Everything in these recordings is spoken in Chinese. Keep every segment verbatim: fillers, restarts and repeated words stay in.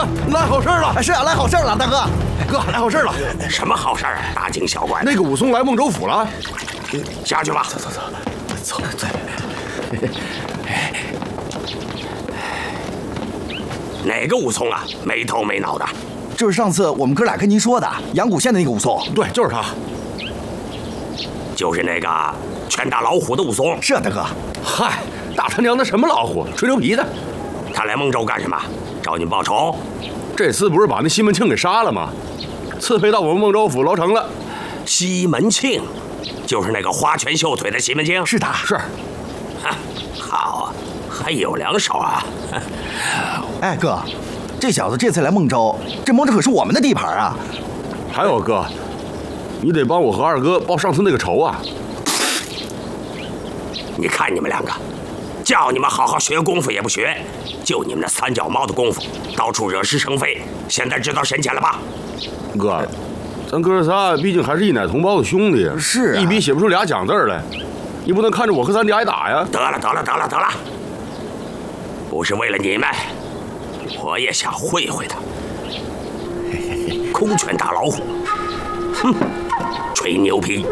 哥，来好事了！ 是啊，来好事了，大哥。 哥，来好事了！ 什么好事啊？大惊小怪！ 那个武松来孟州府了， 下去吧。 走走走，走走。 哪个武松啊？没头没脑的。 就是上次我们哥俩跟您说的阳谷县的那个武松。 对，就是他。 就是那个拳打老虎的武松。 是啊，大哥。 嗨，大他娘的什么老虎，吹牛皮的！ 他来孟州干什么？找你报仇？ 这次不是把那西门庆给杀了吗？刺配到我们孟州府牢城了。 西门庆，就是那个花拳绣腿的西门庆。 是的， 是。 哈，好啊，还有两手啊！ 哎，哥，这小子这次来孟州，这孟州可是我们的地盘啊。 还有哥，你得帮我和二哥报上次那个仇啊！ 你看你们两个，叫你们好好学功夫也不学，就你们那三脚猫的功夫，到处惹是生非。现在知道深浅了吧？ 哥，咱哥仨毕竟还是一奶同胞的兄弟， 是啊， 一笔写不出俩讲字来，你不能看着我和三弟挨打呀！ 得了，得了，得了，得了，不是为了你们，我也想会会他。空拳打老虎，哼，吹牛皮！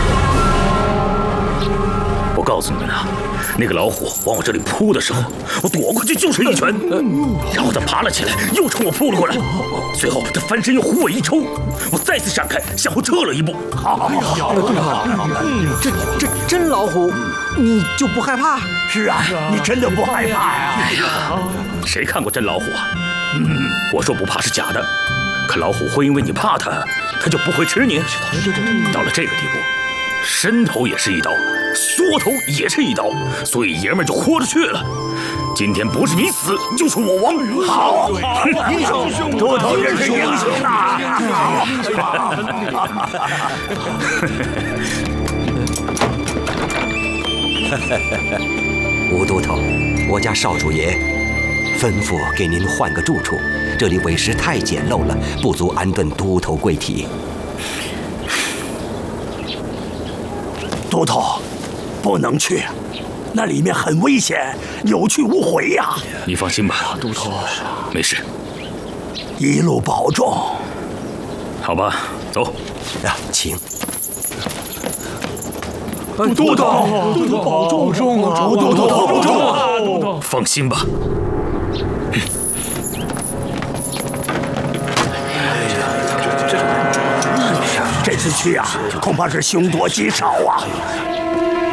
我告诉你们啊，那个老虎往我这里扑的时候，我躲过去就是一拳，然后它爬了起来，又冲我扑了过来，随后它翻身又虎尾一抽，我再次闪开，向后撤了一步。好， 对啊，这这真老虎，你就不害怕？ 是啊，你真的不害怕呀？ 谁看过真老虎啊？嗯，我说不怕是假的，可老虎会因为你怕它，它就不会吃你。到了这个地步，伸头也是一刀。缩头也是一刀，所以爷们就豁出去了。今天不是你死，就是我亡。 好，英雄，多头人是英雄啊！ 吴都头，我家少主爷吩咐给您换个住处，这里委实太简陋了，不足安顿都头贵体。 都头。不能去，那里面很危险，有去无回呀！ 你放心吧，都头，没事， 一路保重。 好吧，走。 啊，请。 都头，都头保重重啊！ 都头保重啊！ 都头，放心吧。 这次去啊，恐怕是凶多吉少啊。